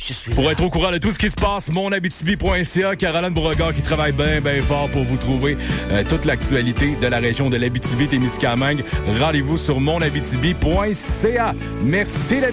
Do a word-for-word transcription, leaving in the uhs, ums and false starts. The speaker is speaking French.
je suis Pour là. être au courant de tout ce qui se passe, mon abitibi point c a, Caroline Beauregard qui travaille bien, bien fort pour vous trouver euh, toute l'actualité de la région de l'Abitibi-Témiscamingue. Rendez-vous sur mon abitibi point c a. Merci.